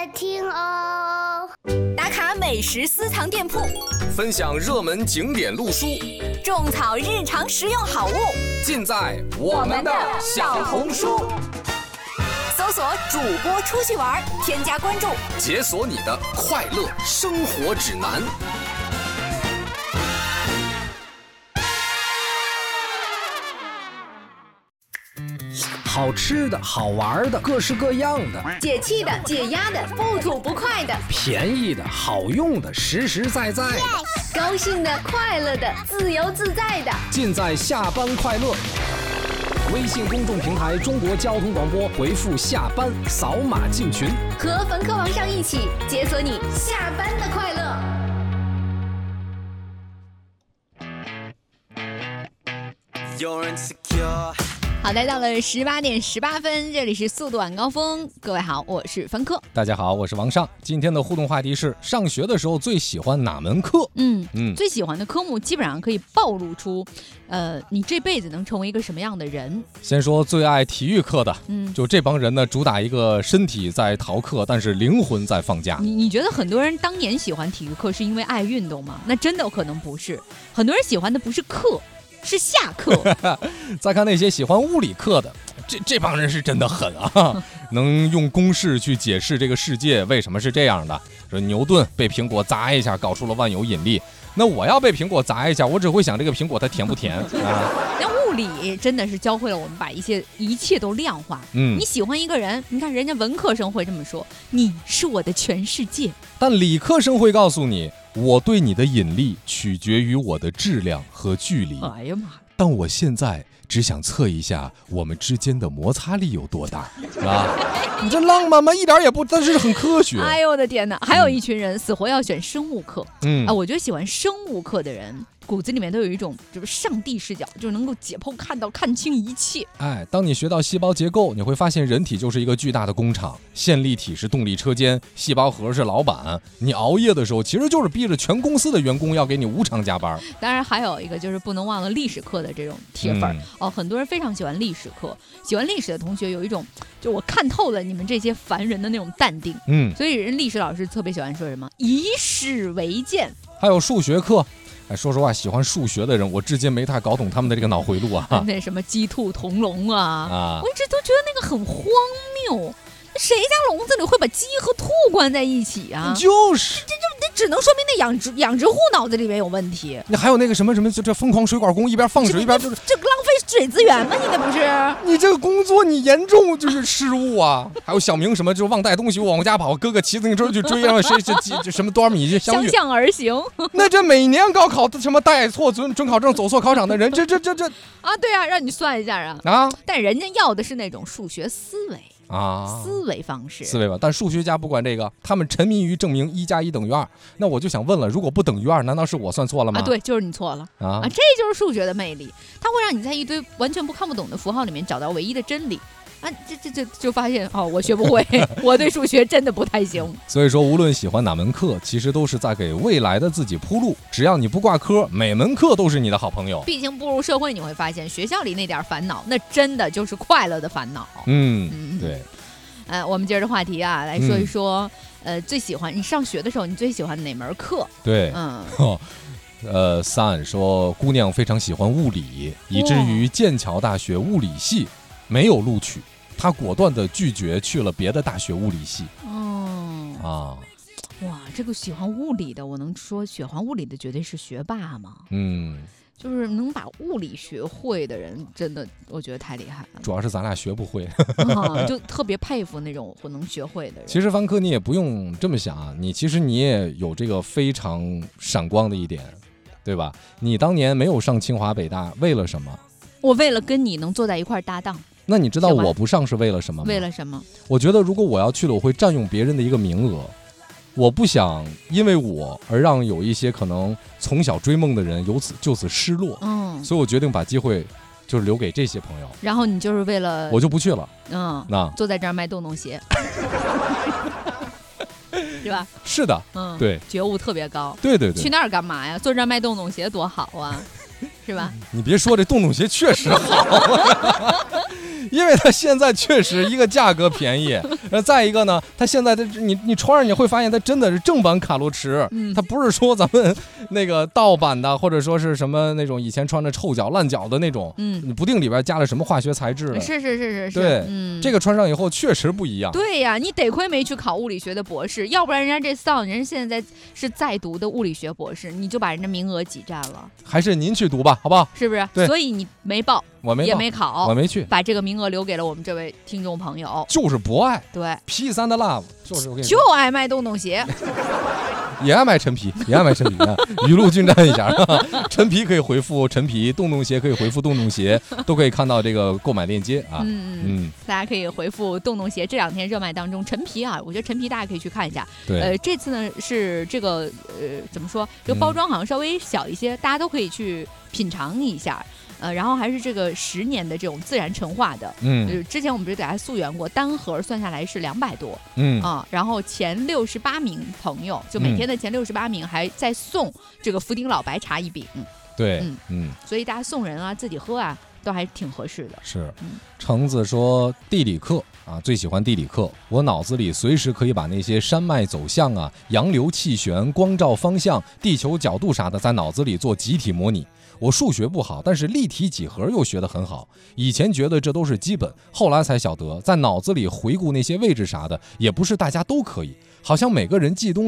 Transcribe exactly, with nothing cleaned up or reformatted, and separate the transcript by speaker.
Speaker 1: 听哦。
Speaker 2: 打卡美食私藏店铺，
Speaker 3: 分享热门景点路书，
Speaker 2: 种草日常实用好物，
Speaker 3: 尽在我们的小红书。
Speaker 2: 搜索主播出去玩，添加关注，
Speaker 3: 解锁你的快乐生活指南。
Speaker 4: 好吃的好玩的各式各样的，
Speaker 2: 解气的解压的不吐不快的，
Speaker 4: 便宜的好用的实实在在的，
Speaker 2: yes! 高兴的快乐的自由自在的，
Speaker 4: 尽在下班快乐。微信公众平台中国交通广播，回复下班扫码进群，
Speaker 2: 和冯科王上一起解锁你下班的快乐。好，来到了十八点十八分，这里是速度晚高峰。各位好，我是冯科。
Speaker 5: 大家好，我是王尚。今天的互动话题是：上学的时候最喜欢哪门课？
Speaker 2: 嗯嗯，最喜欢的科目基本上可以暴露出，呃，你这辈子能成为一个什么样的人。
Speaker 5: 先说最爱体育课的，嗯，就这帮人呢，主打一个身体在逃课，但是灵魂在放假。
Speaker 2: 你你觉得很多人当年喜欢体育课是因为爱运动吗？那真的可能不是，很多人喜欢的不是课。是下课。
Speaker 5: 再看那些喜欢物理课的，这这帮人是真的狠啊！能用公式去解释这个世界为什么是这样的。说牛顿被苹果砸一下，搞出了万有引力。那我要被苹果砸一下，我只会想这个苹果它甜不甜啊？
Speaker 2: 那物理真的是教会了我们把一些一切都量化。嗯，你喜欢一个人，你看人家文科生会这么说：“你是我的全世界。”
Speaker 5: 但理科生会告诉你。我对你的引力取决于我的质量和距离。
Speaker 2: 哎呀妈！
Speaker 5: 但我现在只想测一下我们之间的摩擦力有多大，啊！你这浪漫吗？一点也不，但是很科学。
Speaker 2: 哎呦我的天哪！还有一群人死活要选生物课。嗯啊，我觉得喜欢生物课的人骨子里面都有一种就是上帝视角，就是能够解剖看到看清一切。
Speaker 5: 哎，当你学到细胞结构，你会发现人体就是一个巨大的工厂，线粒体是动力车间，细胞核是老板。你熬夜的时候，其实就是逼着全公司的员工要给你无偿加班。
Speaker 2: 当然还有一个就是不能忘了历史课的这种铁粉、嗯、哦，很多人非常喜欢历史课，喜欢历史的同学有一种就我看透了你们这些凡人的那种淡定。嗯，所以人历史老师特别喜欢说什么以史为鉴。
Speaker 5: 还有数学课。哎，说实话，喜欢数学的人，我至今没太搞懂他们的这个脑回路啊。
Speaker 2: 那什么鸡兔同笼啊，啊我一直都觉得那个很荒谬。谁家笼子里会把鸡和兔关在一起啊？
Speaker 5: 就是
Speaker 2: 这这这只能说明那养殖养殖户脑子里面有问题。
Speaker 5: 你还有那个什么什么，就这疯狂水管工一边放水一边就是
Speaker 2: 这个浪费水资源吗？你那不是？
Speaker 5: 你这个工作你严重就是失误啊！还有小明什么就忘带东西往家跑，哥哥骑自行车去追，让谁这什么多少米去相遇，
Speaker 2: 相向而行。
Speaker 5: 那这每年高考什么带错准准考证走错考场的人，这这这这
Speaker 2: 啊，对啊，让你算一下啊啊！但人家要的是那种数学思维。啊，思维方式，
Speaker 5: 思维吧。但数学家不管这个，他们沉迷于证明一加一等于二。那我就想问了，如果不等于二，难道是我算错了吗？
Speaker 2: 啊，对，就是你错了啊！啊，这就是数学的魅力，它会让你在一堆完全不看不懂的符号里面找到唯一的真理。啊，这这这就发现哦，我学不会，我对数学真的不太行。
Speaker 5: 所以说，无论喜欢哪门课，其实都是在给未来的自己铺路。只要你不挂科，每门课都是你的好朋友。
Speaker 2: 毕竟步入社会，你会发现学校里那点烦恼，那真的就是快乐的烦恼。
Speaker 5: 嗯，嗯对。
Speaker 2: 呃，我们接着话题啊，来说一说，嗯、呃，最喜欢你上学的时候，你最喜欢哪门课？
Speaker 5: 对，嗯。哦呃，三说姑娘非常喜欢物理，以至于剑桥大学物理系没有录取。他果断地拒绝去了别的大学物理系。哦啊，
Speaker 2: 哇，这个喜欢物理的，我能说喜欢物理的绝对是学霸吗？嗯，就是能把物理学会的人，真的我觉得太厉害了。
Speaker 5: 主要是咱俩学不会，
Speaker 2: 啊、就特别佩服那种我能学会的人。
Speaker 5: 其实凡科你也不用这么想啊，你其实你也有这个非常闪光的一点，对吧？你当年没有上清华北大，为了什么？
Speaker 2: 我为了跟你能坐在一块搭档。
Speaker 5: 那你知道我不上是为了什么吗？
Speaker 2: 为了什么？
Speaker 5: 我觉得如果我要去了，我会占用别人的一个名额。我不想因为我而让有一些可能从小追梦的人由此就此失落。嗯，所以我决定把机会就是留给这些朋友。
Speaker 2: 然后你就是为了
Speaker 5: 我就不去了。
Speaker 2: 嗯，那坐在这儿卖洞洞鞋。是吧？
Speaker 5: 是的，嗯，对，
Speaker 2: 觉悟特别高。
Speaker 5: 对对对，
Speaker 2: 去那儿干嘛呀？坐这儿卖洞洞鞋多好啊！是吧？
Speaker 5: 你别说，这洞洞鞋确实好。 因为它现在确实一个价格便宜，呃，再一个呢，它现在的你你穿上你会发现它真的是正版卡路驰，嗯，它不是说咱们那个盗版的，或者说是什么那种以前穿着臭脚烂脚的那种，嗯，你不定里边加了什么化学材质了。
Speaker 2: 是是是是是，
Speaker 5: 对，嗯，这个穿上以后确实不一样。
Speaker 2: 对呀，你得亏没去考物理学的博士，要不然人家这丧人现在是在读的物理学博士，你就把人家名额挤占了。
Speaker 5: 还是您去读吧，好不好？
Speaker 2: 是不是？
Speaker 5: 对，
Speaker 2: 所以你没报。
Speaker 5: 我没
Speaker 2: 也没考，
Speaker 5: 我没去，
Speaker 2: 把这个名额留给了我们这位听众朋友，
Speaker 5: 就是不爱，
Speaker 2: 对
Speaker 5: P 三的 love 就是我跟你
Speaker 2: 就爱卖洞洞鞋，
Speaker 5: 也爱卖陈皮，也爱卖陈皮啊，雨露均沾一下，陈皮可以回复陈皮，洞洞鞋可以回复洞洞鞋，都可以看到这个购买链接啊，
Speaker 2: 嗯嗯，大家可以回复洞洞鞋，这两天热卖当中陈皮啊，我觉得陈皮大家可以去看一下，
Speaker 5: 对，
Speaker 2: 呃，这次呢是这个呃怎么说，这个包装好像稍微小一些，嗯、大家都可以去品尝一下。呃，然后还是这个十年的这种自然陈化的，嗯，呃、之前我们不是给大家溯源过，单盒算下来是两百多，嗯啊，然后前六十八名朋友，就每天的前六十八名还再送这个福鼎老白茶一饼，
Speaker 5: 对，嗯嗯，
Speaker 2: 所以大家送人啊，自己喝啊，都还挺合适的。
Speaker 5: 是，嗯、橙子说地理课啊，最喜欢地理课，我脑子里随时可以把那些山脉走向啊、洋流气旋、光照方向、地球角度啥的，在脑子里做集体模拟。我数学不好，但是立体几何又学得很好。以前觉得这都是基本，后来才晓得，在脑子里回顾那些位置啥的，也不是大家都可以。好像每个人记东西